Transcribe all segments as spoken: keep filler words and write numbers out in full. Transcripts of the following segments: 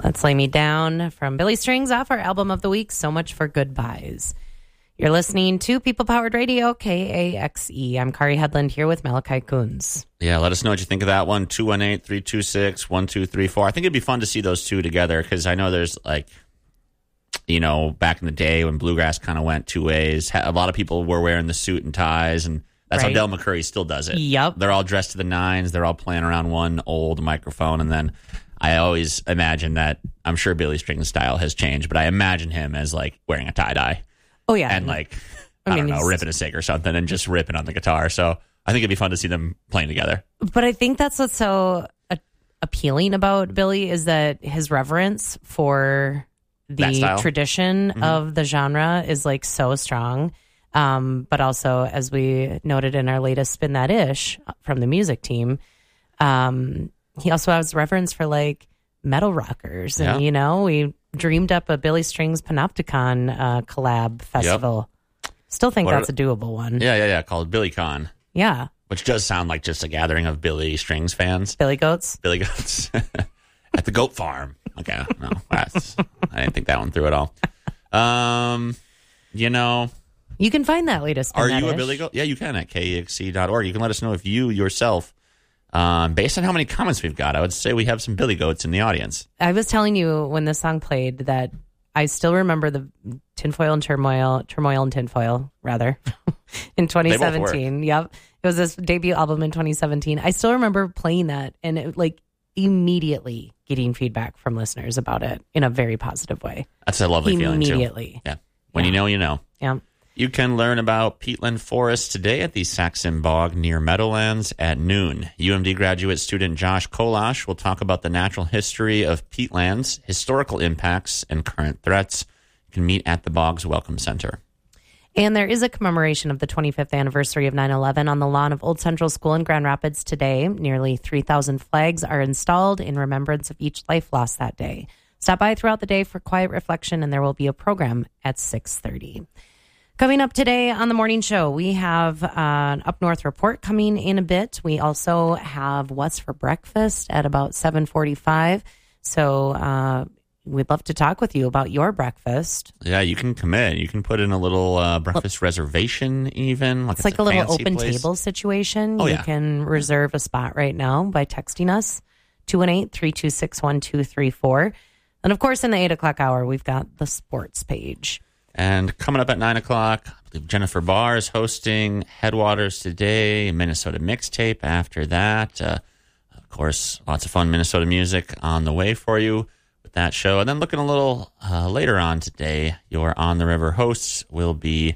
Let's Lay Me Down from Billy Strings off our album of the week, So Much for Goodbyes. You're listening to People Powered Radio, K A X E. I'm Kari Headland here with Malachi Coons. Yeah, let us know what you think of that one. two one eight, three two six, one two three four. I think it'd be fun to see those two together because I know there's like, you know, back in the day when bluegrass kind of went two ways, a lot of people were wearing the suit and ties, and that's right. how Del McCurry still does it. Yep. They're all dressed to the nines. They're all playing around one old microphone, and then I always imagine that, I'm sure Billy Strings' style has changed, but I imagine him as like wearing a tie-dye. Oh, yeah. And like, I, I, mean, don't know, ripping a cig or something and just ripping on the guitar. So I think it'd be fun to see them playing together. But I think that's what's so a- appealing about Billy is that his reverence for the tradition mm-hmm. of the genre is like so strong. Um, but also, as we noted in our latest Spin That Ish from the music team, um, he also has reverence for like metal rockers. And, yeah. you know, we dreamed up a Billy Strings Panopticon uh, collab festival. Yep. Still think what that's are, a doable one. Yeah, yeah, yeah. Called BillyCon. Yeah. Which does sound like just a gathering of Billy Strings fans. Billy Goats? Billy Goats. At the goat farm. Okay. No, that's, I didn't think that one through at all. Um, you know. You can find that latest. Are you a Billy Goat? Yeah, you can at K X C dot org. You can let us know if you yourself, um, based on how many comments we've got, I would say we have some Billy Goats in the audience. I was telling you when this song played that I still remember the Tinfoil and Turmoil, Turmoil and Tinfoil, rather, in twenty seventeen. Yep. It was this debut album in twenty seventeen. I still remember playing that and it, like immediately getting feedback from listeners about it in a very positive way. That's a lovely feeling, too. Immediately. Yeah. When yeah. you know, you know. Yeah. You can learn about peatland Forest today at the Saxon Bog near Meadowlands at noon. U M D graduate student Josh Kolash will talk about the natural history of peatlands, historical impacts, and current threats. You can meet at the Bog's Welcome Center. And there is a commemoration of the twenty-fifth anniversary of nine eleven on the lawn of Old Central School in Grand Rapids today. Nearly three thousand flags are installed in remembrance of each life lost that day. Stop by throughout the day for quiet reflection, and there will be a program at six thirty. Coming up today on the morning show, we have an Up North report coming in a bit. We also have What's for Breakfast at about seven forty-five. So uh, we'd love to talk with you about your breakfast. Yeah, you can commit. You can put in a little uh, breakfast well, reservation even. Like it's, it's like a, a little open place. table situation. Oh, you yeah. can reserve a spot right now by texting us, two one eight, three two six, one two three four. And, of course, in the eight o'clock hour, we've got the sports page. And coming up at nine o'clock, I believe Jennifer Barr is hosting Headwaters today, Minnesota Mixtape after that. Uh, of course, lots of fun Minnesota music on the way for you with that show. And then looking a little uh, later on today, your On the River hosts will be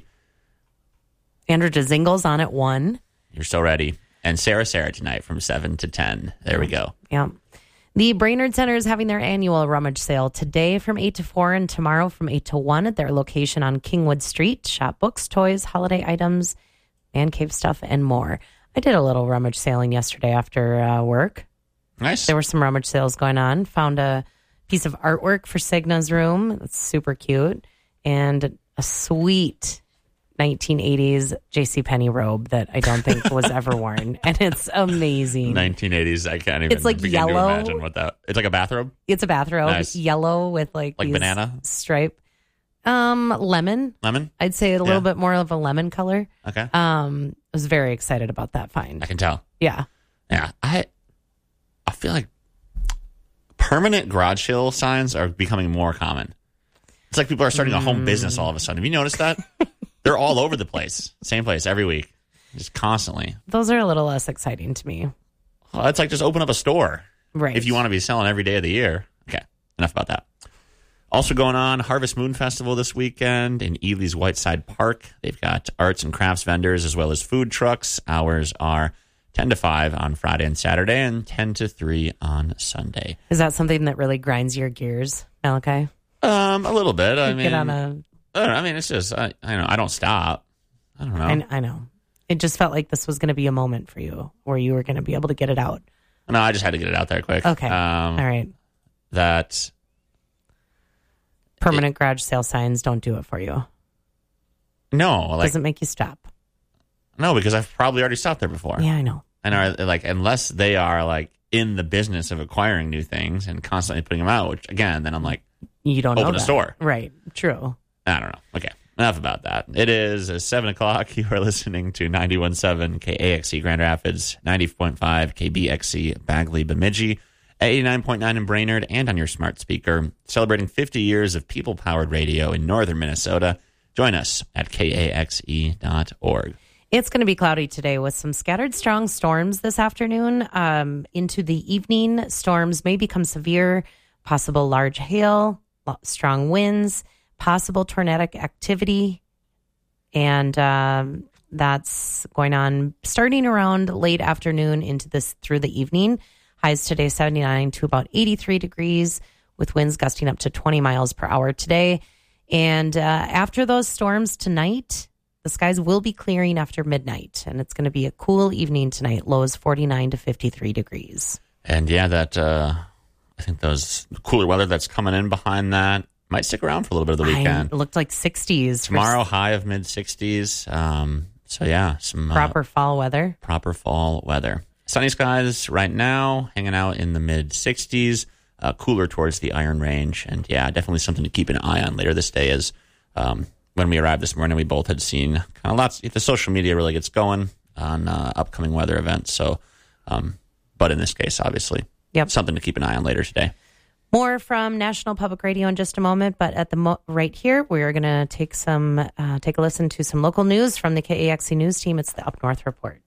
Andrew Dzingle's on at one. You're so ready. And Sarah Sarah tonight from seven to ten. There we go. Yeah. The Brainerd Center is having their annual rummage sale today from eight to four and tomorrow from eight to one at their location on Kingwood Street. Shop books, toys, holiday items, man cave stuff, and more. I did a little rummage sailing yesterday after uh, work. Nice. There were some rummage sales going on. Found a piece of artwork for Signa's room. That's super cute. And a sweet nineteen eighties JCPenney robe that I don't think was ever worn. And it's amazing. nineteen eighties, I can't even it's like begin yellow. to imagine what that... It's like a bathrobe? It's a bathrobe. Nice. Yellow with like Like these banana? stripe. Um, lemon. Lemon? I'd say a little Yeah. bit more of a lemon color. Okay. Um, I was very excited about that find. I can tell. Yeah. Yeah. I I feel like permanent garage sale signs are becoming more common. It's like people are starting a home business all of a sudden. Have you noticed that? They're all over the place. Same place every week. Just constantly. Those are a little less exciting to me. Well, it's like just open up a store. Right. If you want to be selling every day of the year. Okay. Enough about that. Also going on, Harvest Moon Festival this weekend in Ely's Whiteside Park. They've got arts and crafts vendors as well as food trucks. Hours are ten to five on Friday and Saturday and ten to three on Sunday. Is that something that really grinds your gears, Malachi? Um, a little bit. I you mean, get on a... I, don't know, I mean, it's just, I, I, know, I don't stop. I don't know. I, I know. It just felt like this was going to be a moment for you where you were going to be able to get it out. No, I just had to get it out there quick. Okay. Um, All right. That... Permanent it, garage sale signs don't do it for you. No. Like, doesn't make you stop. No, because I've probably already stopped there before. Yeah, I know. And are like, unless they are like in the business of acquiring new things and constantly putting them out, which again, then I'm like, you don't open know a that. store. Right. True. I don't know. Okay. Enough about that. It is uh, seven o'clock. You are listening to ninety-one point seven K A X E Grand Rapids, ninety point five K B X E Bagley Bemidji, eighty-nine point nine in Brainerd, and on your smart speaker. Celebrating fifty years of people-powered radio in northern Minnesota. Join us at K A X E dot org. It's going to be cloudy today with some scattered strong storms this afternoon. Um, into the evening, storms may become severe, possible large hail, strong winds, possible tornadic activity. And um, that's going on starting around late afternoon into this through the evening. Highs today seventy-nine to about eighty-three degrees with winds gusting up to twenty miles per hour today. And uh, after those storms tonight, the skies will be clearing after midnight, and it's going to be a cool evening tonight. Lows forty-nine to fifty-three degrees. And yeah, that uh, I think those cooler weather that's coming in behind that might stick around for a little bit of the weekend. I, it looked like sixties. Tomorrow, for, high of mid sixties. Um, so yeah, some proper uh, fall weather. Proper fall weather. Sunny skies right now, hanging out in the mid sixties. Uh, cooler towards the Iron Range, and yeah, definitely something to keep an eye on later this day. As um, when we arrived this morning, we both had seen kind of lots. If the social media really gets going on uh, upcoming weather events, so um, but in this case, obviously, yep, something to keep an eye on later today. More from National Public Radio in just a moment, but at the mo- right here, we are going to take some uh, take a listen to some local news from the K A X E News team. It's the Up North Report.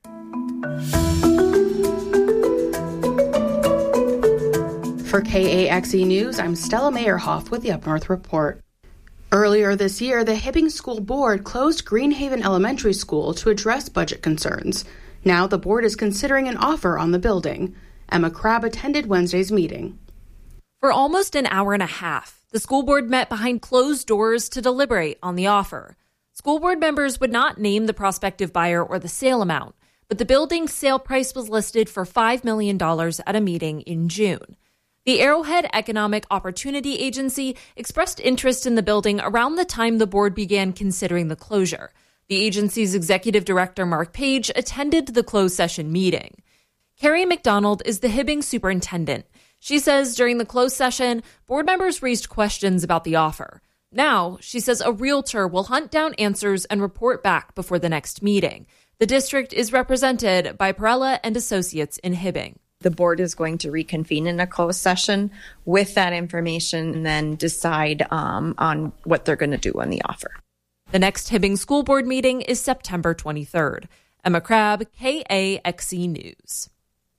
For K A X E News, I'm Stella Meyerhoff with the Up North Report. Earlier this year, the Hibbing School Board closed Greenhaven Elementary School to address budget concerns. Now the board is considering an offer on the building. Emma Crabb attended Wednesday's meeting. For almost an hour and a half, the school board met behind closed doors to deliberate on the offer. School board members would not name the prospective buyer or the sale amount, but the building's sale price was listed for five million dollars at a meeting in June. The Arrowhead Economic Opportunity Agency expressed interest in the building around the time the board began considering the closure. The agency's executive director, Mark Page, attended the closed session meeting. Carrie McDonald is the Hibbing superintendent. She says during the closed session, board members raised questions about the offer. Now, she says a realtor will hunt down answers and report back before the next meeting. The district is represented by Perella and Associates in Hibbing. The board is going to reconvene in a closed session with that information and then decide um, on what they're going to do on the offer. The next Hibbing School Board meeting is September twenty-third. Emma Crabb, K A X E News.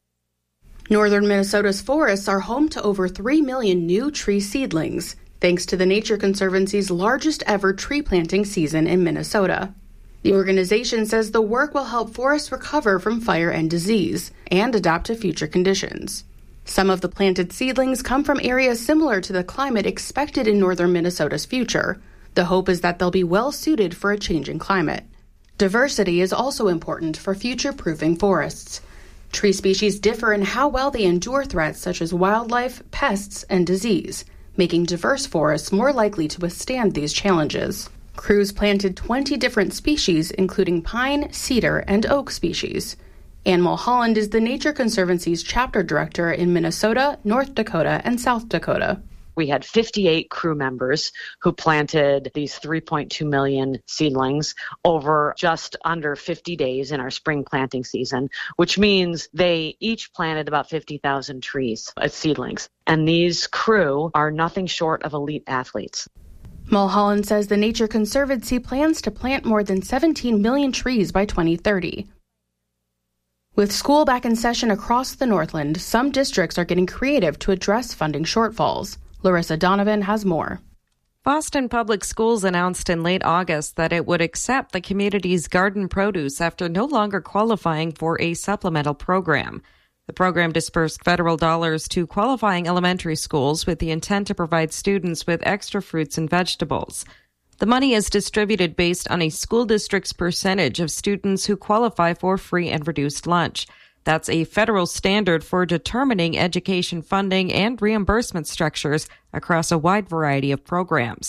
Northern Minnesota's forests are home to over three million new tree seedlings, thanks to the Nature Conservancy's largest ever tree planting season in Minnesota. The organization says the work will help forests recover from fire and disease and adapt to future conditions. Some of the planted seedlings come from areas similar to the climate expected in northern Minnesota's future. The hope is that they'll be well suited for a changing climate. Diversity is also important for future-proofing forests. Tree species differ in how well they endure threats such as wildlife, pests, and disease, making diverse forests more likely to withstand these challenges. Crews planted twenty different species, including pine, cedar, and oak species. Ann Mulholland is the Nature Conservancy's chapter director in Minnesota, North Dakota, and South Dakota. We had fifty-eight crew members who planted these three point two million seedlings over just under fifty days in our spring planting season, which means they each planted about fifty thousand trees as seedlings. And these crew are nothing short of elite athletes. Mulholland says the Nature Conservancy plans to plant more than seventeen million trees by twenty thirty. With school back in session across the Northland, some districts are getting creative to address funding shortfalls. Larissa Donovan has more. Boston Public Schools announced in late August that it would accept the community's garden produce after no longer qualifying for a supplemental program. The program dispersed federal dollars to qualifying elementary schools with the intent to provide students with extra fruits and vegetables. The money is distributed based on a school district's percentage of students who qualify for free and reduced lunch. That's a federal standard for determining education funding and reimbursement structures across a wide variety of programs.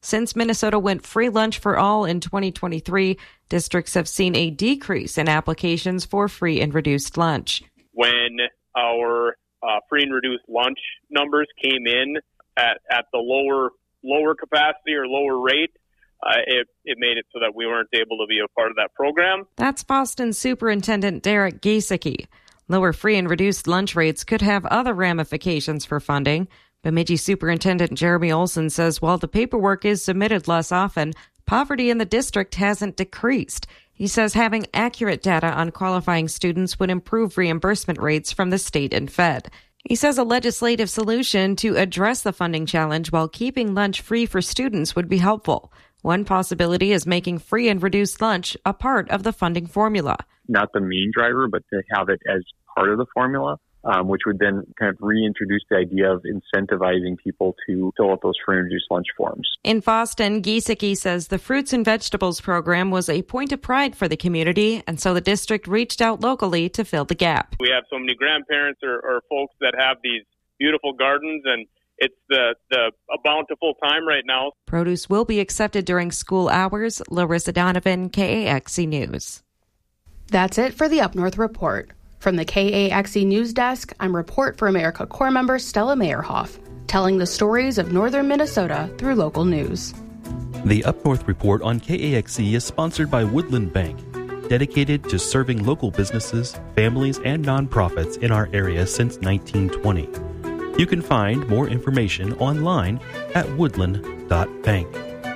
Since Minnesota went free lunch for all in twenty twenty-three, districts have seen a decrease in applications for free and reduced lunch. When our uh, free and reduced lunch numbers came in at, at the lower lower capacity or lower rate, uh, it, it made it so that we weren't able to be a part of that program. That's Boston Superintendent Derek Giesecke. Lower free and reduced lunch rates could have other ramifications for funding. Bemidji Superintendent Jeremy Olson says while the paperwork is submitted less often, poverty in the district hasn't decreased. He says having accurate data on qualifying students would improve reimbursement rates from the state and Fed. He says a legislative solution to address the funding challenge while keeping lunch free for students would be helpful. One possibility is making free and reduced lunch a part of the funding formula. Not the main driver, but to have it as part of the formula, um, which would then kind of reintroduce the idea of incentivizing people to fill out those free and reduced lunch forms. In Boston, Giesecke says the fruits and vegetables program was a point of pride for the community, and so the district reached out locally to fill the gap. We have so many grandparents or, or folks that have these beautiful gardens, and it's the, the a bountiful time right now. Produce will be accepted during school hours. Larissa Donovan, K A X E News. That's it for the Up North Report. From the K A X E News Desk, I'm Report for America Corps member Stella Meyerhoff, telling the stories of northern Minnesota through local news. The Up North Report on K A X E is sponsored by Woodland Bank, dedicated to serving local businesses, families, and nonprofits in our area since nineteen twenty. You can find more information online at woodland dot bank.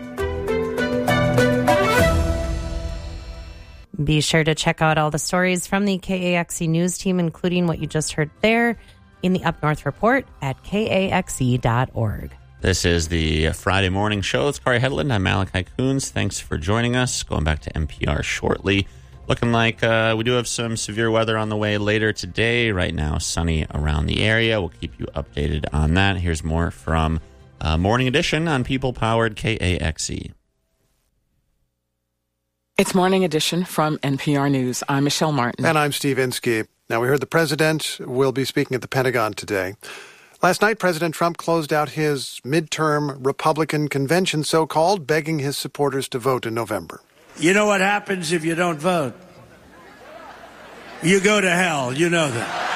Be sure to check out all the stories from the K A X E News team, including what you just heard there in the Up North Report at K A X E dot org. This is the Friday morning show. It's Corey Hedlund. I'm Malachi Coons. Thanks for joining us. Going back to N P R shortly. Looking like uh, we do have some severe weather on the way later today. Right now, sunny around the area. We'll keep you updated on that. Here's more from uh, Morning Edition on People-Powered K A X E. It's Morning Edition from N P R News. I'm Michelle Martin. And I'm Steve Inskeep. Now, we heard the president will be speaking at the Pentagon today. Last night, President Trump closed out his midterm Republican convention, so-called, begging his supporters to vote in November. You know what happens if you don't vote? You go to hell. You know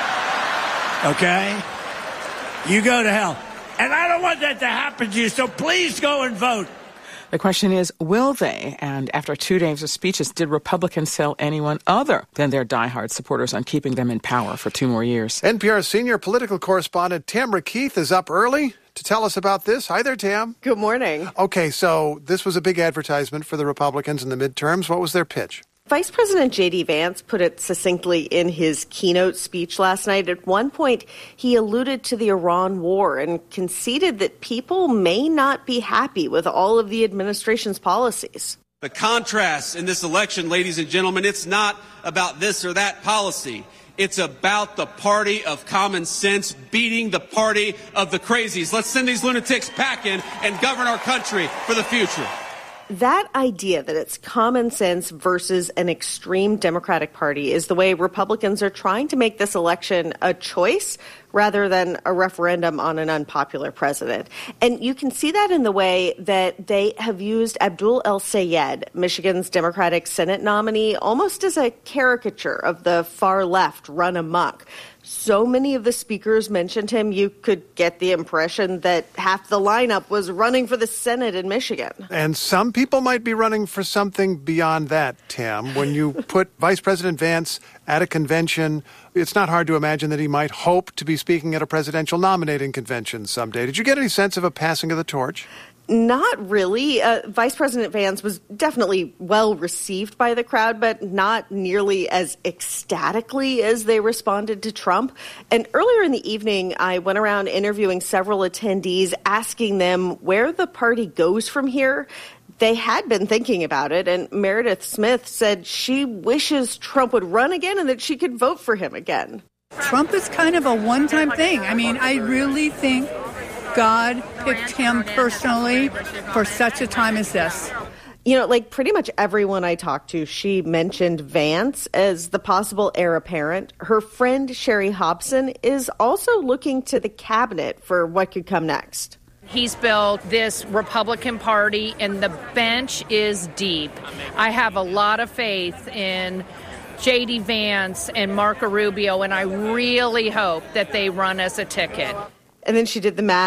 that. Okay? You go to hell. And I don't want that to happen to you, so please go and vote. The question is, will they? And after two days of speeches, did Republicans sell anyone other than their diehard supporters on keeping them in power for two more years? N P R senior political correspondent Tamara Keith is up early to tell us about this. Hi there, Tam. Good morning. Okay, so this was a big advertisement for the Republicans in the midterms. What was their pitch? Vice President J D. Vance put it succinctly in his keynote speech last night. At one point, he alluded to the Iran war and conceded that people may not be happy with all of the administration's policies. The contrast in this election, ladies and gentlemen, it's not about this or that policy. It's about the party of common sense beating the party of the crazies. Let's send these lunatics packing and govern our country for the future. That idea that it's common sense versus an extreme Democratic Party is the way Republicans are trying to make this election a choice rather than a referendum on an unpopular president. And you can see that in the way that they have used Abdul El-Sayed, Michigan's Democratic Senate nominee, almost as a caricature of the far left run amok. So many of the speakers mentioned him, you could get the impression that half the lineup was running for the Senate in Michigan. And some people might be running for something beyond that, Tam. When you put Vice President Vance at a convention, it's not hard to imagine that he might hope to be speaking at a presidential nominating convention someday. Did you get any sense of a passing of the torch? Not really. Uh, Vice President Vance was definitely well received by the crowd, but not nearly as ecstatically as they responded to Trump. And earlier in the evening, I went around interviewing several attendees, asking them where the party goes from here. They had been thinking about it, and Meredith Smith said she wishes Trump would run again and that she could vote for him again. Trump is kind of a one-time thing. I mean, I really think God picked him personally for such a time as this. You know, like pretty much everyone I talked to, she mentioned Vance as the possible heir apparent. Her friend Sherry Hobson is also looking to the cabinet for what could come next. He's built this Republican Party, and the bench is deep. I have a lot of faith in J D Vance and Marco Rubio, and I really hope that they run as a ticket. And then she did the math.